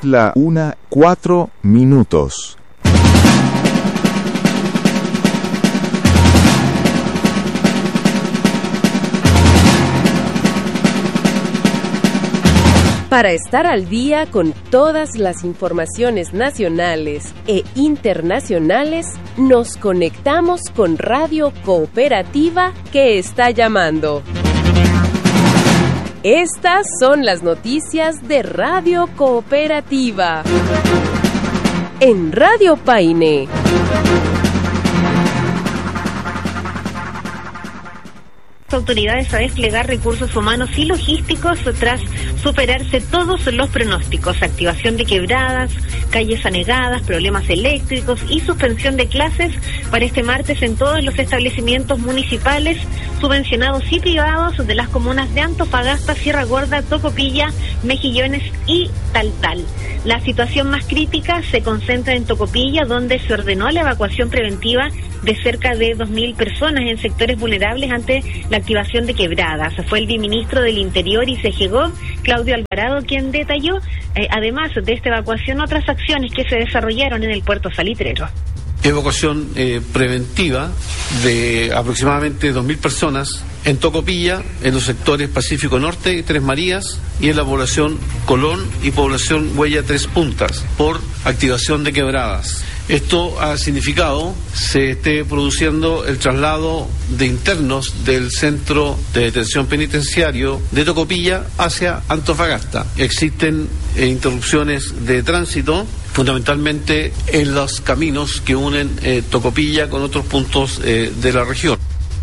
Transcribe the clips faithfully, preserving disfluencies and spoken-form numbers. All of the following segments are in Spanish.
La una, cuatro minutos. Para estar al día con todas las informaciones nacionales e internacionales, nos conectamos con Radio Cooperativa que está llamando. Estas son las noticias de Radio Cooperativa. En Radio Paine. Autoridades a desplegar recursos humanos y logísticos tras superarse todos los pronósticos: activación de quebradas, calles anegadas, problemas eléctricos y suspensión de clases para este martes en todos los establecimientos municipales, subvencionados y privados de las comunas de Antofagasta, Sierra Gorda, Tocopilla, Mejillones y Taltal. La situación más crítica se concentra en Tocopilla, donde se ordenó la evacuación preventiva de cerca de dos mil personas en sectores vulnerables ante la activación de quebradas. Fue el viceministro del Interior y Segegov, Claudio Alvarado, quien detalló, eh, además de esta evacuación, otras acciones que se desarrollaron en el puerto salitrero. Evacuación eh, preventiva de aproximadamente dos mil personas en Tocopilla, en los sectores Pacífico Norte y Tres Marías, y en la población Colón y población Huella Tres Puntas, por activación de quebradas. Esto ha significado se esté produciendo el traslado de internos del centro de detención penitenciario de Tocopilla hacia Antofagasta. Existen eh, interrupciones de tránsito, fundamentalmente en los caminos que unen eh, Tocopilla con otros puntos eh, de la región.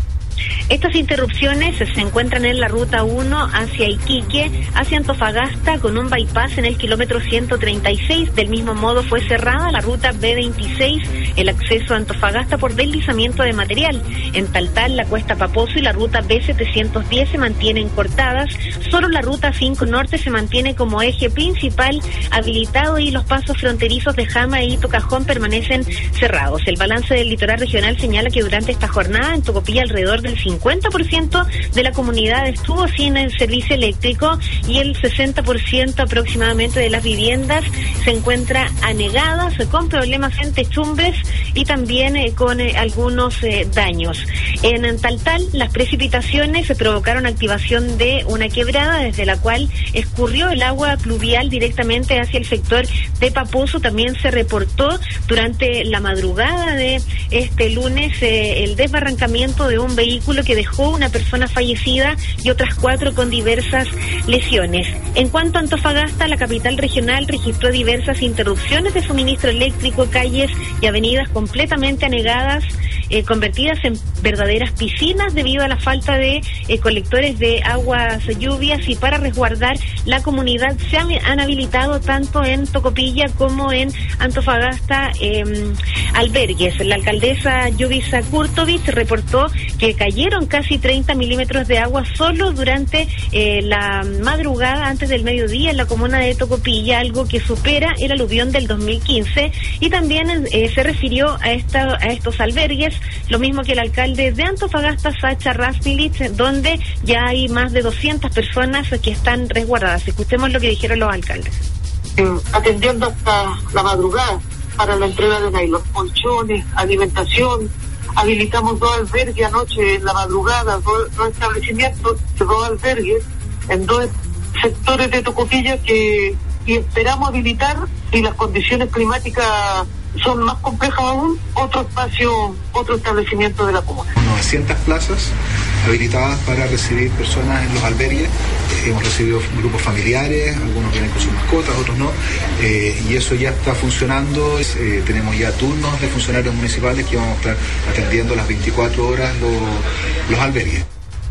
Estas interrupciones se encuentran en la ruta uno hacia Iquique, hacia Antofagasta, con un bypass en el kilómetro ciento treinta y seis. Del mismo modo fue cerrada la ruta B veintiséis, el acceso a Antofagasta por deslizamiento de material. En Taltal, la Cuesta Paposo y la ruta B setecientos diez se mantienen cortadas. Solo la ruta cinco Norte se mantiene como eje principal habilitado y los pasos fronterizos de Jama y Tocajón permanecen cerrados. El balance del litoral regional señala que durante esta jornada en Tocopilla alrededor del cincuenta por ciento de la comunidad estuvo sin el servicio eléctrico y el sesenta por ciento aproximadamente de las viviendas se encuentra anegadas, con problemas en techumbres y también eh, con eh, algunos eh, daños. En, en Taltal, las precipitaciones se provocaron activación de una quebrada desde la cual escurrió el agua pluvial directamente hacia el sector de Paposo. También se reportó durante la madrugada de este lunes eh, el desbarrancamiento de un vehículo que dejó una persona fallecida y otras cuatro con diversas lesiones. En cuanto a Antofagasta, la capital regional registró diversas interrupciones de suministro eléctrico, calles y avenidas completamente anegadas, eh, convertidas en verdaderas piscinas debido a la falta de eh, colectores de aguas lluvias, y para resguardar la comunidad se han, han habilitado tanto en Tocopilla como en Antofagasta eh, albergues. La alcaldesa Yuvisa Kurtovich reportó que cayeron casi treinta milímetros de agua solo durante eh, la madrugada antes del mediodía en la comuna de Tocopilla, algo que supera el aluvión del dos mil quince, y también eh, se refirió a, esta, a estos albergues, lo mismo que el alcalde de Antofagasta, Sacha Rasmilich, donde ya hay más de doscientas personas que están resguardadas. Escuchemos lo que dijeron los alcaldes. Eh, atendiendo hasta la madrugada para la entrega de nylon, colchones, alimentación. Habilitamos dos albergues anoche en la madrugada, dos, dos establecimientos, dos albergues en dos sectores de Tocopilla que y esperamos habilitar, si las condiciones climáticas son más complejas aún, otro espacio, otro establecimiento de la comuna. novecientas plazas habilitadas para recibir personas en los albergues. Eh, hemos recibido grupos familiares, algunos vienen con sus mascotas, otros no, eh, y eso ya está funcionando. Eh, tenemos ya turnos de funcionarios municipales que vamos a estar atendiendo las veinticuatro horas los, los albergues.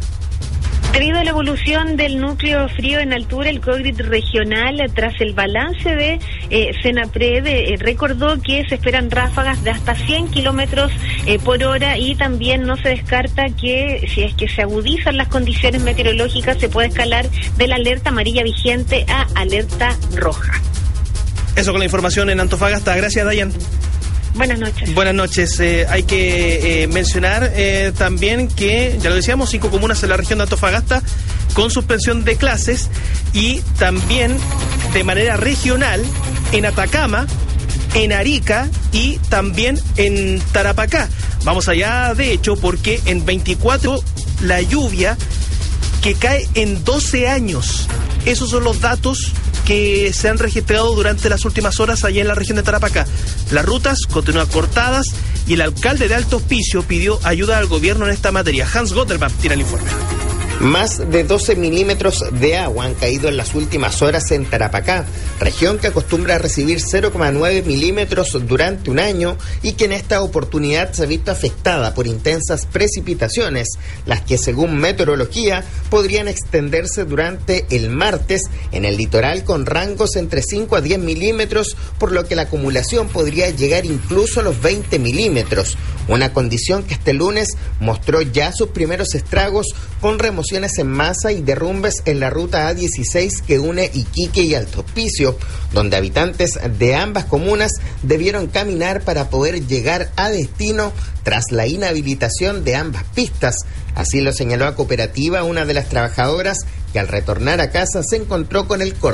Debido a la evolución del núcleo frío en altura, el COGRIT regional, tras el balance de eh, Senapred, eh, recordó que se esperan ráfagas de hasta cien kilómetros eh, por hora, y también no se descarta que, si es que se agudizan las condiciones meteorológicas, se puede escalar de la alerta amarilla vigente a alerta roja. Eso con la información en Antofagasta. Gracias, Dayan. Buenas noches. Buenas noches. Eh, hay que eh, mencionar eh, también que, ya lo decíamos, cinco comunas en la región de Antofagasta con suspensión de clases, y también de manera regional en Atacama, en Arica y también en Tarapacá. Vamos allá, de hecho, porque en veinticuatro la lluvia que cae en doce años. Esos son los datos que se han registrado durante las últimas horas allá en la región de Tarapacá. Las rutas continúan cortadas y el alcalde de Alto Hospicio pidió ayuda al gobierno en esta materia. Hans Gotterman tiene el informe. Más de doce milímetros de agua han caído en las últimas horas en Tarapacá, región que acostumbra a recibir cero coma nueve milímetros durante un año y que en esta oportunidad se ha visto afectada por intensas precipitaciones, las que según meteorología podrían extenderse durante el martes en el litoral con rangos entre cinco a diez milímetros, por lo que la acumulación podría llegar incluso a los veinte milímetros, una condición que este lunes mostró ya sus primeros estragos con remociones en masa y derrumbes en la ruta A dieciséis que une Iquique y Alto Hospicio, donde habitantes de ambas comunas debieron caminar para poder llegar a destino tras la inhabilitación de ambas pistas. Así lo señaló a Cooperativa una de las trabajadoras que al retornar a casa se encontró con el corte